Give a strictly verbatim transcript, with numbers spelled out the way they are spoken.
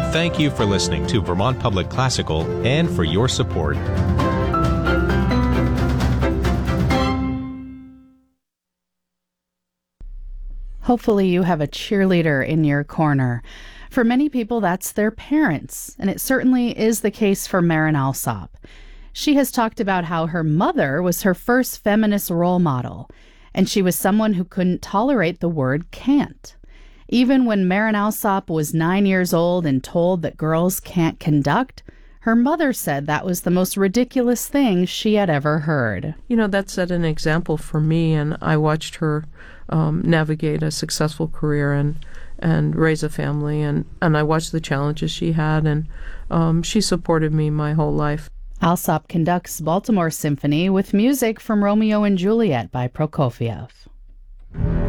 Thank you for listening to Vermont Public Classical and for your support. Hopefully you have a cheerleader in your corner. For many people, that's their parents, and it certainly is the case for Marin Alsop. She has talked about how her mother was her first feminist role model, and she was someone who couldn't tolerate the word can't. Even when Marin Alsop was nine years old and told that girls can't conduct, her mother said that was the most ridiculous thing she had ever heard. You know, that set an example for me, and I watched her um, navigate a successful career and and raise a family, and, and I watched the challenges she had, and um, she supported me my whole life. Alsop conducts Baltimore Symphony with music from Romeo and Juliet by Prokofiev.